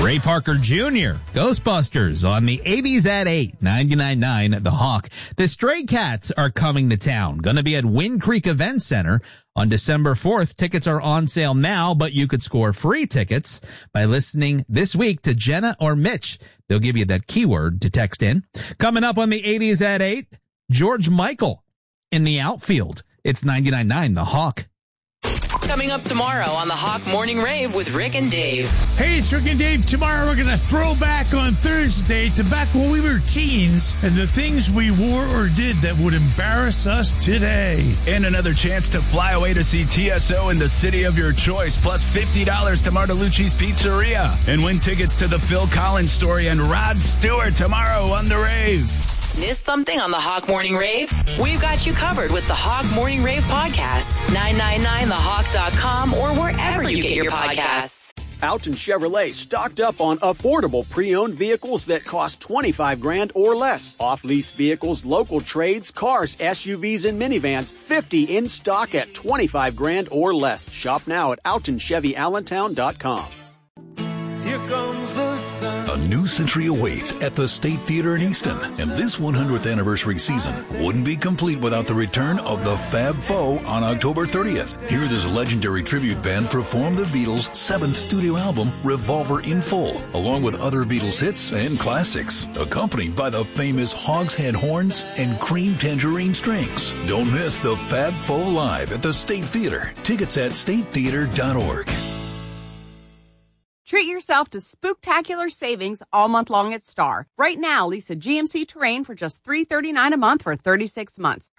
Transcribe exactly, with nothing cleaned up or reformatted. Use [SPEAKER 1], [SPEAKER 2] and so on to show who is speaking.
[SPEAKER 1] Ray Parker Junior, Ghostbusters on the eighties at eight, ninety-nine point nine The Hawk. The Stray Cats are coming to town. Going to be at Wind Creek Event Center on December fourth. Tickets are on sale now, but you could score free tickets by listening this week to Jenna or Mitch. They'll give you that keyword to text in. Coming up on the eighties at eight, George Michael in the outfield. It's ninety-nine point nine The Hawk.
[SPEAKER 2] Coming up tomorrow on the Hawk Morning Rave with Rick and Dave.
[SPEAKER 3] Hey, it's Rick and Dave. Tomorrow we're going to throw back on Thursday to back when we were teens and the things we wore or did that would embarrass us today.
[SPEAKER 4] And another chance to fly away to see T S O in the city of your choice, plus fifty dollars to Martelluzzi's Pizzeria. And win tickets to the Phil Collins Story and Rod Stewart tomorrow on The Rave.
[SPEAKER 2] Missed something on the Hawk Morning Rave? We've got you covered with the Hawk Morning Rave podcast. nine nine nine the hawk dot com or wherever you get your podcasts.
[SPEAKER 5] Alton Chevrolet stocked up on affordable pre-owned vehicles that cost twenty-five grand or less. Off-lease vehicles, local trades, cars, S U Vs, and minivans, fifty in stock at twenty-five grand or less. Shop now at alton chevy allentown dot com.
[SPEAKER 6] Here comes the sun.
[SPEAKER 7] A new century awaits at the State Theater in Easton, and this one hundredth anniversary season wouldn't be complete without the return of the Fab Four on October thirtieth. Hear this legendary tribute band perform the Beatles' seventh studio album, Revolver in full, along with other Beatles hits and classics, accompanied by the famous Hogshead horns and cream tangerine strings. Don't miss the Fab Four live at the State Theater. Tickets at state theater dot org.
[SPEAKER 8] Treat yourself to spooktacular savings all month long at Star. Right now, lease a G M C Terrain for just three hundred thirty-nine dollars a month for thirty-six months.